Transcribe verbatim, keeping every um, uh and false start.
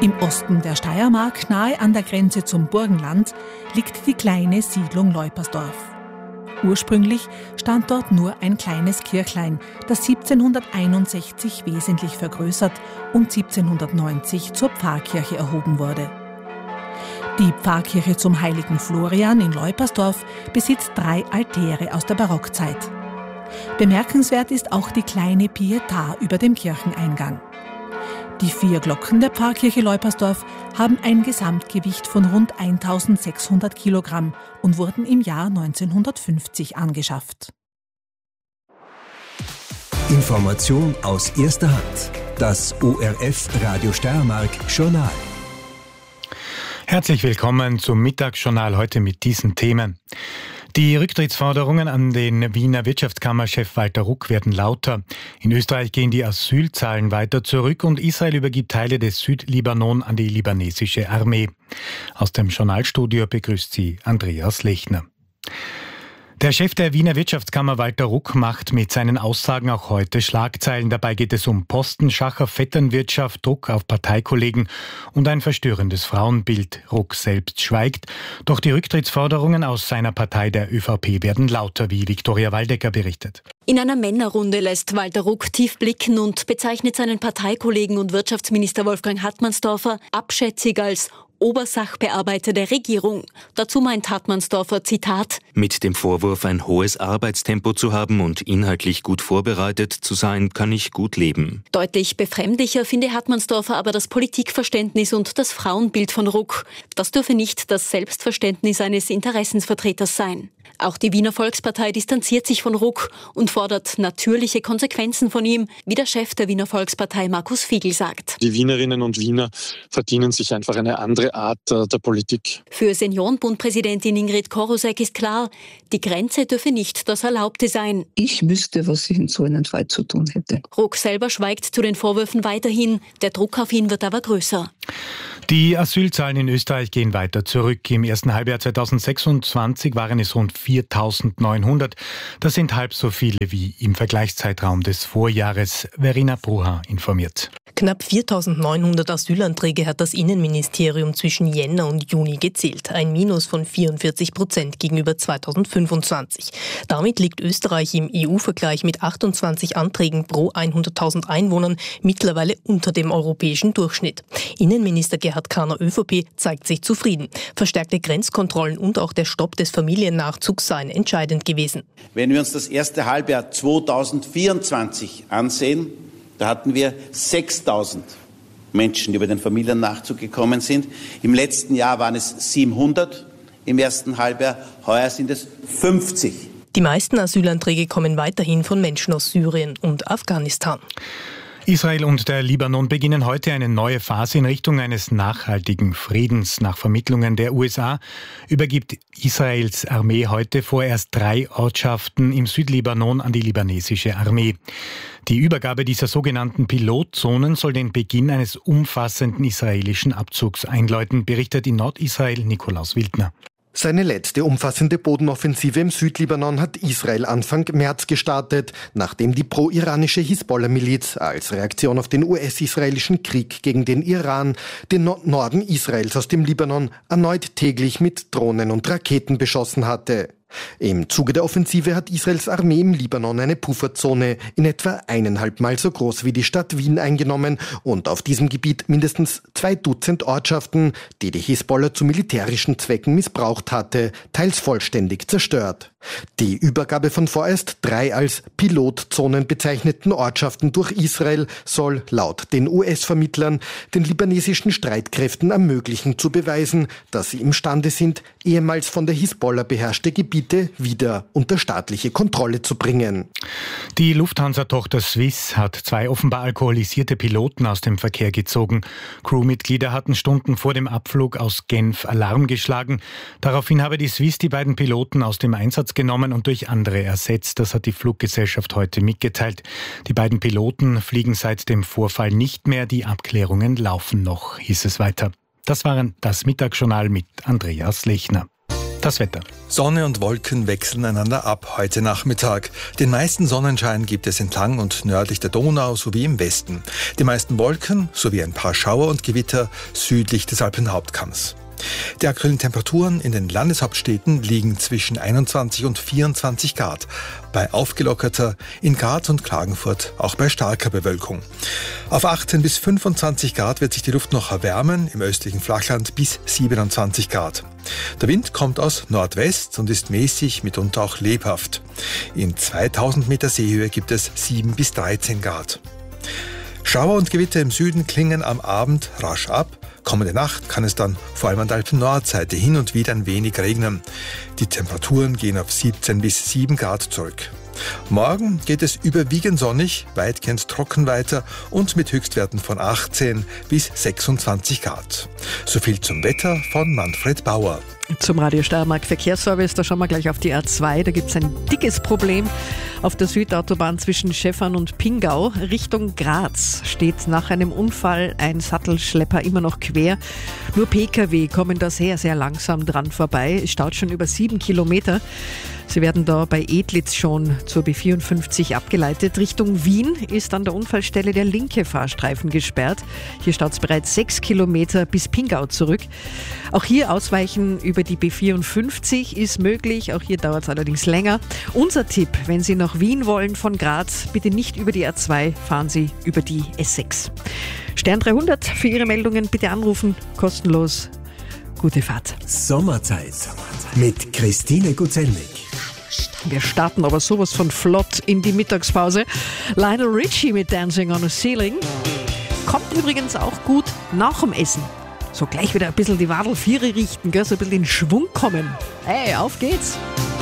Im Osten der Steiermark, nahe an der Grenze zum Burgenland, liegt die kleine Siedlung Leupersdorf. Ursprünglich stand dort nur ein kleines Kirchlein, das siebzehnhunderteinundsechzig wesentlich vergrößert und siebzehnhundertneunzig zur Pfarrkirche erhoben wurde. Die Pfarrkirche zum heiligen Florian in Leupersdorf besitzt drei Altäre aus der Barockzeit. Bemerkenswert ist auch die kleine Pietà über dem Kircheneingang. Die vier Glocken der Pfarrkirche Leupersdorf haben ein Gesamtgewicht von rund eintausendsechshundert Kilogramm und wurden im Jahr neunzehnhundertfünfzig angeschafft. Information aus erster Hand. Das O R F Radio Steiermark Journal. Herzlich willkommen zum Mittagsjournal heute mit diesen Themen. Die Rücktrittsforderungen an den Wiener Wirtschaftskammerchef Walter Ruck werden lauter. In Österreich gehen die Asylzahlen weiter zurück und Israel übergibt Teile des Südlibanon an die libanesische Armee. Aus dem Journalstudio begrüßt sie Andreas Lechner. Der Chef der Wiener Wirtschaftskammer Walter Ruck macht mit seinen Aussagen auch heute Schlagzeilen. Dabei geht es um Postenschacher, Vetternwirtschaft, Druck auf Parteikollegen und ein verstörendes Frauenbild. Ruck selbst schweigt, doch die Rücktrittsforderungen aus seiner Partei der ÖVP werden lauter, wie Viktoria Waldecker berichtet. In einer Männerrunde lässt Walter Ruck tief blicken und bezeichnet seinen Parteikollegen und Wirtschaftsminister Wolfgang Hartmannsdorfer abschätzig als Obersachbearbeiter der Regierung. Dazu meint Hartmannsdorfer, Zitat: Mit dem Vorwurf, ein hohes Arbeitstempo zu haben und inhaltlich gut vorbereitet zu sein, kann ich gut leben. Deutlich befremdlicher finde Hartmannsdorfer aber das Politikverständnis und das Frauenbild von Ruck. Das dürfe nicht das Selbstverständnis eines Interessensvertreters sein. Auch die Wiener Volkspartei distanziert sich von Ruck und fordert natürliche Konsequenzen von ihm, wie der Chef der Wiener Volkspartei Markus Figl sagt. Die Wienerinnen und Wiener verdienen sich einfach eine andere Art äh, der Politik. Für Seniorenbundpräsidentin Ingrid Korosek ist klar, die Grenze dürfe nicht das Erlaubte sein. Ich wüsste, was ich in so einem Fall zu tun hätte. Ruck selber schweigt zu den Vorwürfen weiterhin, der Druck auf ihn wird aber größer. Die Asylzahlen in Österreich gehen weiter zurück. Im ersten Halbjahr zweitausendsechsundzwanzig waren es rund viertausendneunhundert. Das sind halb so viele wie im Vergleichszeitraum des Vorjahres. Verena Bruha informiert. Knapp viertausendneunhundert Asylanträge hat das Innenministerium zwischen Jänner und Juni gezählt. Ein Minus von vierundvierzig Prozent gegenüber zweitausendfünfundzwanzig. Damit liegt Österreich im E U-Vergleich mit achtundzwanzig Anträgen pro hunderttausend Einwohnern mittlerweile unter dem europäischen Durchschnitt. Innenminister Gerhard Karner, ÖVP, zeigt sich zufrieden. Verstärkte Grenzkontrollen und auch der Stopp des Familiennachzugs seien entscheidend gewesen. Wenn wir uns das erste Halbjahr zweitausendvierundzwanzig ansehen, da hatten wir sechstausend Menschen, die über den Familiennachzug gekommen sind. Im letzten Jahr waren es siebenhundert im ersten Halbjahr, heuer sind es fünfzig. Die meisten Asylanträge kommen weiterhin von Menschen aus Syrien und Afghanistan. Israel und der Libanon beginnen heute eine neue Phase in Richtung eines nachhaltigen Friedens. Nach Vermittlungen der U S A übergibt Israels Armee heute vorerst drei Ortschaften im Südlibanon an die libanesische Armee. Die Übergabe dieser sogenannten Pilotzonen soll den Beginn eines umfassenden israelischen Abzugs einläuten, berichtet in Nordisrael Nikolaus Wildner. Seine letzte umfassende Bodenoffensive im Südlibanon hat Israel Anfang März gestartet, nachdem die pro-iranische Hisbollah-Miliz als Reaktion auf den U S-israelischen Krieg gegen den Iran den Norden Israels aus dem Libanon erneut täglich mit Drohnen und Raketen beschossen hatte. Im Zuge der Offensive hat Israels Armee im Libanon eine Pufferzone in etwa eineinhalb Mal so groß wie die Stadt Wien eingenommen und auf diesem Gebiet mindestens zwei Dutzend Ortschaften, die die Hisbollah zu militärischen Zwecken missbraucht hatte, teils vollständig zerstört. Die Übergabe von vorerst drei als Pilotzonen bezeichneten Ortschaften durch Israel soll laut den U S-Vermittlern den libanesischen Streitkräften ermöglichen zu beweisen, dass sie imstande sind, ehemals von der Hisbollah beherrschte Gebiete wieder unter staatliche Kontrolle zu bringen. Die Lufthansa-Tochter Swiss hat zwei offenbar alkoholisierte Piloten aus dem Verkehr gezogen. Crewmitglieder hatten Stunden vor dem Abflug aus Genf Alarm geschlagen. Daraufhin habe die Swiss die beiden Piloten aus dem Einsatz genommen und durch andere ersetzt. Das hat die Fluggesellschaft heute mitgeteilt. Die beiden Piloten fliegen seit dem Vorfall nicht mehr. Die Abklärungen laufen noch, hieß es weiter. Das war das Mittagsjournal mit Andreas Lechner. Das Wetter. Sonne und Wolken wechseln einander ab heute Nachmittag. Den meisten Sonnenschein gibt es entlang und nördlich der Donau sowie im Westen. Die meisten Wolken sowie ein paar Schauer und Gewitter südlich des Alpenhauptkamms. Die aktuellen Temperaturen in den Landeshauptstädten liegen zwischen einundzwanzig und vierundzwanzig Grad. Bei aufgelockerter, in Graz und Klagenfurt auch bei starker Bewölkung. Auf achtzehn bis fünfundzwanzig Grad wird sich die Luft noch erwärmen, im östlichen Flachland bis siebenundzwanzig Grad. Der Wind kommt aus Nordwest und ist mäßig, mitunter auch lebhaft. In zweitausend Meter Seehöhe gibt es sieben bis dreizehn Grad. Schauer und Gewitter im Süden klingen am Abend rasch ab. Kommende Nacht kann es dann vor allem an der Alpen-Nordseite hin und wieder ein wenig regnen. Die Temperaturen gehen auf siebzehn bis sieben Grad zurück. Morgen geht es überwiegend sonnig, weitgehend trocken weiter und mit Höchstwerten von achtzehn bis sechsundzwanzig Grad. So viel zum Wetter von Manfred Bauer. Zum Radio Steiermark Verkehrsservice, da schauen wir gleich auf die A zwei. Da gibt es ein dickes Problem auf der Südautobahn zwischen Schäffern und Pingau. Richtung Graz steht nach einem Unfall ein Sattelschlepper immer noch quer. Nur Pkw kommen da sehr, sehr langsam dran vorbei. Es staut schon über sieben Kilometer. Sie werden da bei Edlitz schon zur B vierundfünfzig abgeleitet. Richtung Wien ist an der Unfallstelle der linke Fahrstreifen gesperrt. Hier staut es bereits sechs Kilometer bis Pingau zurück. Auch hier ausweichen über die B vierundfünfzig ist möglich. Auch hier dauert es allerdings länger. Unser Tipp, wenn Sie nach Wien wollen von Graz, bitte nicht über die A zwei, fahren Sie über die S sechs. Stern dreihundert für Ihre Meldungen bitte anrufen, kostenlos. Gute Fahrt. Sommerzeit mit Christine Guzelnik. Wir starten aber sowas von flott in die Mittagspause. Lionel Richie mit Dancing on a Ceiling. Kommt übrigens auch gut nach dem Essen. So gleich wieder ein bisschen die Wadel Viere richten, gell? So ein bisschen in Schwung kommen. Hey, auf geht's!